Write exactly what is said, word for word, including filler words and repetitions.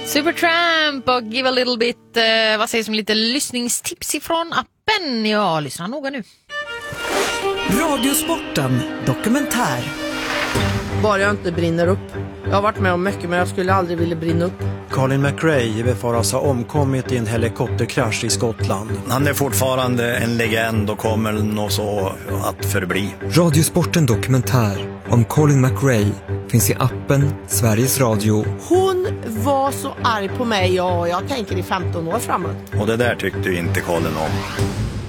Supertramp och Give a little bit, eh, vad sägs om lite lyssningstips ifrån appen? Ja, lyssna noga nu. Radiosporten dokumentär. Bara jag inte brinner upp. Jag har varit med om mycket, men jag skulle aldrig vilja brinna upp. Colin McRae befaras ha omkommit i en helikopterkrasch i Skottland. Han är fortfarande en legend och kommer nog så att förbli. Radiosporten dokumentär om Colin McRae finns i appen Sveriges Radio. Hon var så arg på mig, och jag tänker i femton år framåt. Och det där tyckte ju inte Colin om.